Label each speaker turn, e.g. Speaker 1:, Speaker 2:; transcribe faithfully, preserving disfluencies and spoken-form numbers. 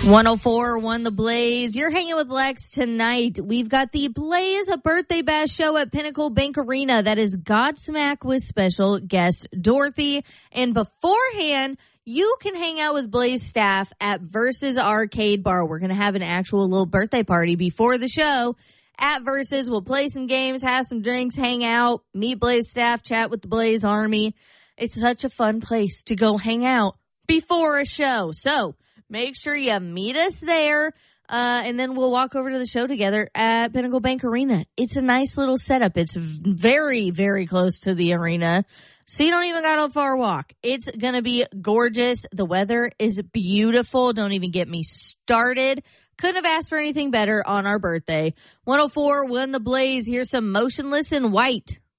Speaker 1: one oh four one The Blaze. You're hanging with Lex tonight. We've got the Blaze a birthday bash show at Pinnacle Bank Arena. That is Godsmack with special guest Dorothy. And beforehand, you can hang out with Blaze staff at Versus Arcade Bar. We're going to have an actual little birthday party before the show at Versus. We'll play some games, have some drinks, hang out, meet Blaze staff, chat with the Blaze Army. It's such a fun place to go hang out before a show. So make sure you meet us there, uh, and then we'll walk over to the show together at Pinnacle Bank Arena. It's a nice little setup. It's very, very close to the arena, so you don't even got a far walk. It's going to be gorgeous. The weather is beautiful. Don't even get me started. Couldn't have asked for anything better on our birthday. one oh four one The Blaze. Here's some Motionless in White.